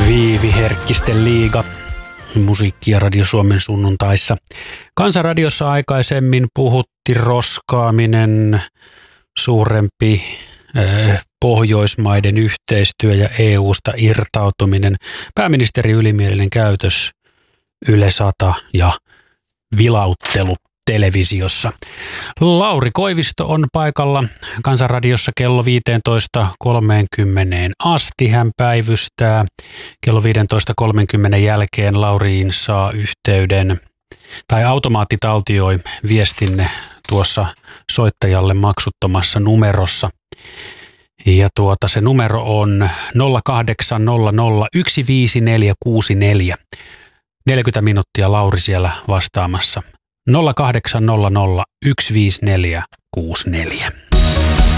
Viivi Herkkisten liiga, musiikki- ja Radio Suomen sunnuntaissa. Kansanradiossa aikaisemmin puhutti roskaaminen, suurempi Pohjoismaiden yhteistyö ja EUsta irtautuminen, pääministeri ylimielinen käytös, Yle 100 ja vilauttelu televisiossa. Lauri Koivisto on paikalla Kansanradiossa kello 15.30 asti. Hän päivystää. Kello 15.30 jälkeen Lauriin saa yhteyden, tai automaatti taltioi viestinne tuossa soittajalle maksuttomassa numerossa. Ja se numero on 0800 15464. 40 minuuttia Lauri siellä vastaamassa. 0800 15464.